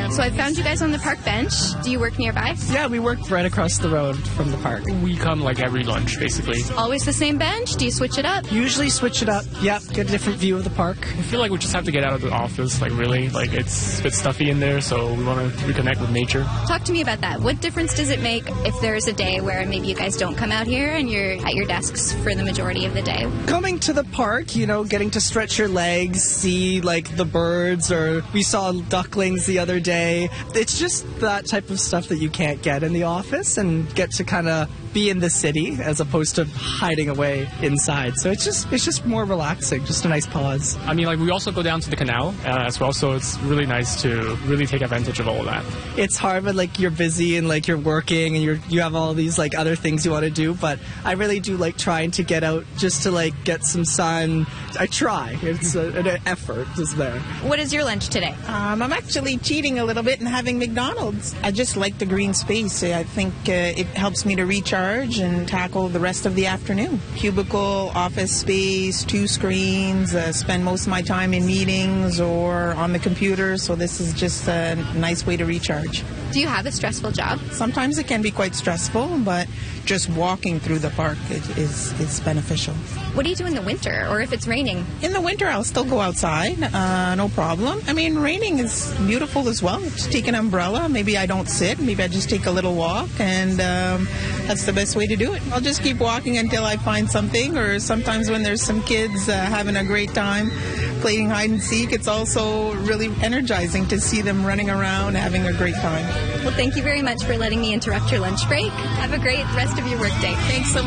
So I found you guys on the park bench. Do you work nearby? Yeah, we work right across the road from the park. We come like every lunch, basically. Always the same bench? Do you switch it up? Usually switch it up. Yep, get a different view of the park. I feel like we just have to get out of the office, like really. Like it's a bit stuffy in there, so we want to reconnect with nature. Talk to me about that. What difference does it make if there's a day where maybe you guys don't come out here and you're at your desks for the majority of the day? Coming to the park, you know, getting to stretch your legs, see like the birds, or we saw ducklings the other day. It's just that type of stuff that you can't get in the office, and get to kind of be in the city as opposed to hiding away inside. So it's just more relaxing, just a nice pause. I mean, like we also go down to the canal as well, so it's really nice to really take advantage of all of that. It's hard when like you're busy and like you're working and you have all these like other things you want to do, but I really do like trying to get out just to like get some sun. I try. It's an effort is there. What is your lunch today? I'm actually cheating a little bit and having McDonald's. I just like the green space. I think it helps me to recharge and tackle the rest of the afternoon. Cubicle, office space, 2 screens, spend most of my time in meetings or on the computer, so this is just a nice way to recharge. Do you have a stressful job? Sometimes it can be quite stressful, but just walking through the park is beneficial. What do you do in the winter, or if it's raining? In the winter, I'll still go outside, no problem. I mean, raining is beautiful as well. Just take an umbrella. Maybe I don't sit. Maybe I just take a little walk, and that's the best way to do it. I'll just keep walking until I find something, or sometimes when there's some kids having a great time playing hide and seek, it's also really energizing to see them running around having a great time. Well, thank you very much for letting me interrupt your lunch break. Have a great rest of your workday. Thanks so much.